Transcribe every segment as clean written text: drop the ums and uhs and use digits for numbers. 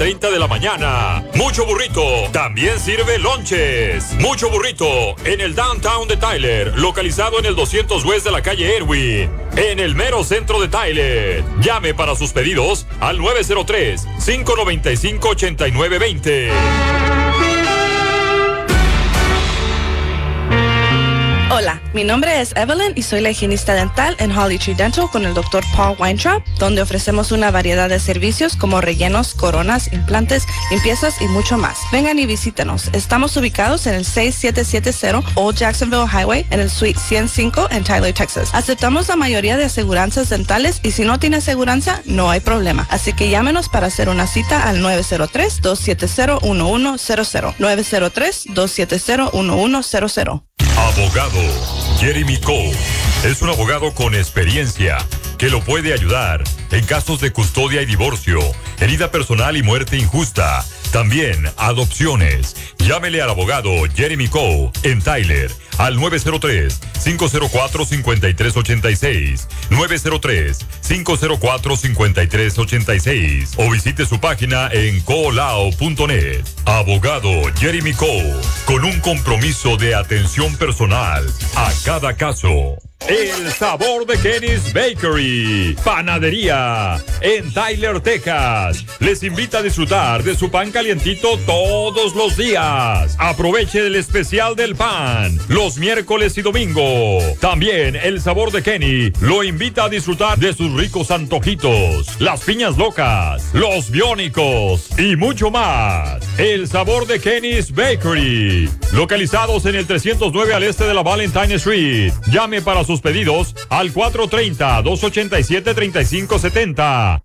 9:30 de la mañana. Mucho Burrito también sirve lonches. Mucho Burrito en el downtown de Tyler, localizado en el 200 West de la calle Erwin, en el mero centro de Tyler. Llame para sus pedidos al 903-595-8920. Hola, mi nombre es Evelyn y soy la higienista dental en Holly Tree Dental con el Dr. Paul Weintraub, donde ofrecemos una variedad de servicios como rellenos, coronas, implantes, limpiezas y mucho más. Vengan y visítenos. Estamos ubicados en el 6770 Old Jacksonville Highway en el Suite 105 en Tyler, Texas. Aceptamos la mayoría de aseguranzas dentales y si no tiene aseguranza, no hay problema. Así que llámenos para hacer una cita al 903-270-1100. 903-270-1100. Abogado Jeremy Cole es un abogado con experiencia que lo puede ayudar en casos de custodia y divorcio, herida personal y muerte injusta. También adopciones. Llámele al abogado Jeremy Cole en Tyler al 903-504-5386, 903-504-5386 o visite su página en colao.net. Abogado Jeremy Cole, con un compromiso de atención personal a cada caso. El sabor de Kenny's Bakery, panadería en Tyler, Texas. Les invita a disfrutar de su pan calientito todos los días. Aproveche el especial del pan los miércoles y domingo. También el sabor de Kenny lo invita a disfrutar de sus ricos antojitos, las piñas locas, los biónicos y mucho más. El sabor de Kenny's Bakery, localizados en el 309 al este de la Valentine Street. Llame para sus pedidos al 430-287-3570.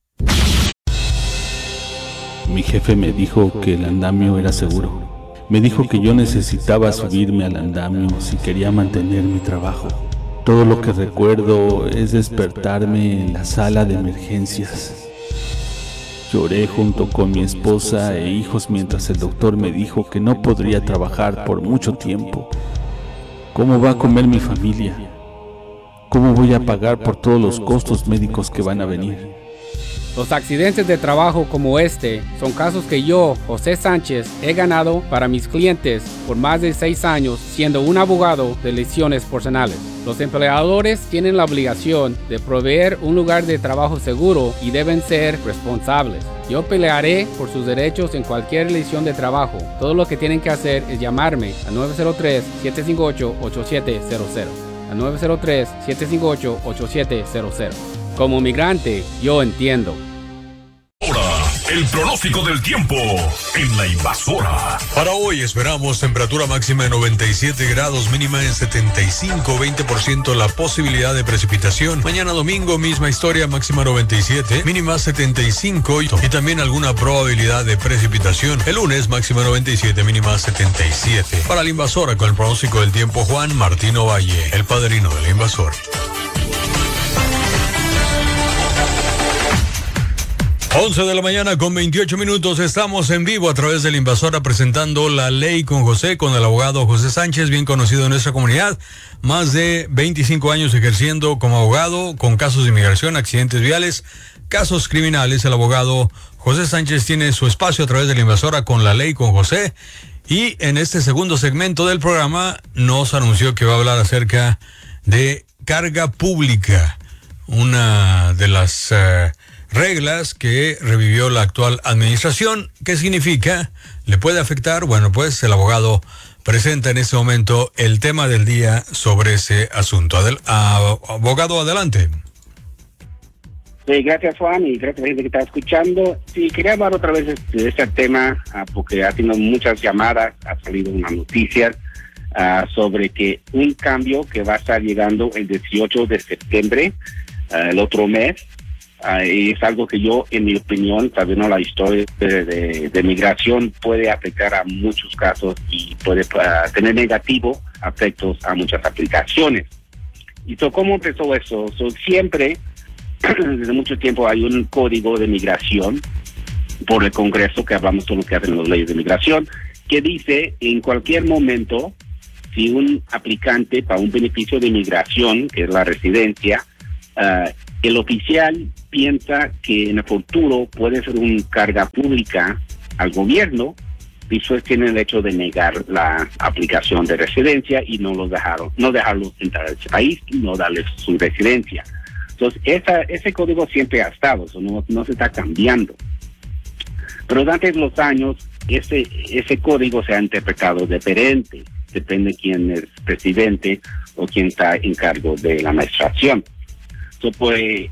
Mi jefe me dijo que el andamio era seguro. Me dijo que yo necesitaba subirme al andamio si quería mantener mi trabajo. Todo lo que recuerdo es despertarme en la sala de emergencias. Lloré junto con mi esposa e hijos mientras el doctor me dijo que no podría trabajar por mucho tiempo. ¿Cómo va a comer mi familia? ¿Cómo voy a pagar por todos los costos médicos que van a venir? Los accidentes de trabajo como este son casos que yo, José Sánchez, he ganado para mis clientes por más de 6 años siendo un abogado de lesiones personales. Los empleadores tienen la obligación de proveer un lugar de trabajo seguro y deben ser responsables. Yo pelearé por sus derechos en cualquier lesión de trabajo. Todo lo que tienen que hacer es llamarme al 903-758-8700. Al 903-758-8700. Como migrante, yo entiendo. Ahora, el pronóstico del tiempo en La Invasora. Para hoy esperamos temperatura máxima de 97 grados, mínima en 75, 20% la posibilidad de precipitación. Mañana domingo, misma historia, máxima 97, mínima 75 y también alguna probabilidad de precipitación. El lunes, máxima 97, mínima 77. Para La Invasora, con el pronóstico del tiempo, Juan Martino Valle, el padrino de La Invasora. 11 de la mañana con 28 minutos, estamos en vivo a través de La Invasora presentando La Ley con José, con el abogado José Sánchez, bien conocido en nuestra comunidad, más de 25 años ejerciendo como abogado con casos de inmigración, accidentes viales, casos criminales. El abogado José Sánchez tiene su espacio a través de La Invasora con La Ley con José, y en este segundo segmento del programa nos anunció que va a hablar acerca de carga pública, una de las reglas que revivió la actual administración. ¿Qué significa? ¿Le puede afectar? Bueno, pues el abogado presenta en este momento el tema del día sobre ese asunto. Abogado, adelante. Sí, gracias, Juan, y gracias a la gente que está escuchando. Sí, quería hablar otra vez de este tema porque ha tenido muchas llamadas, ha salido una noticia sobre que un cambio que va a estar llegando el 18 de septiembre, el otro mes. Es algo que yo, en mi opinión, sabiendo la historia de migración, puede afectar a muchos casos y puede tener negativo efectos a muchas aplicaciones. ¿Y cómo empezó eso? Siempre, desde mucho tiempo, hay un código de migración por el Congreso, que hablamos de lo que hacen las leyes de migración, que dice en cualquier momento, si un aplicante para un beneficio de migración, que es la residencia, el oficial piensa que en el futuro puede ser una carga pública al gobierno, y eso tiene el hecho de negar la aplicación de residencia y no dejarlos entrar a ese país y no darles su residencia. Entonces, ese código siempre ha estado, eso no se está cambiando. Pero durante los años, ese código se ha interpretado diferente, depende de quién es presidente o quién está en cargo de la administración. Pues